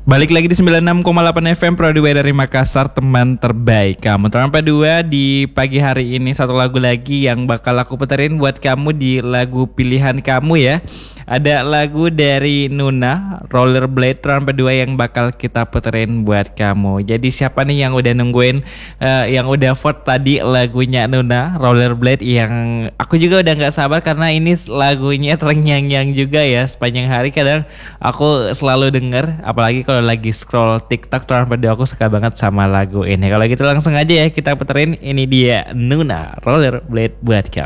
Balik lagi di 96,8 FM Pro 2 dari Makassar, teman terbaik kamu. Teman P2 di pagi hari ini satu lagu lagi yang bakal aku puterin buat kamu di lagu pilihan kamu ya. Ada lagu dari Nuna, Rollerblade, teman P2 yang bakal kita puterin buat kamu. Jadi siapa nih yang udah nungguin, yang udah vote tadi lagunya Nuna, Rollerblade, yang aku juga udah gak sabar karena ini lagunya terngiang-ngiang juga ya. Sepanjang hari kadang aku selalu denger, apalagi kalau lagi scroll TikTok terus aku suka banget sama lagu ini. Kalau gitu langsung aja ya kita puterin, ini dia Nuna Rollerblade buat kamu.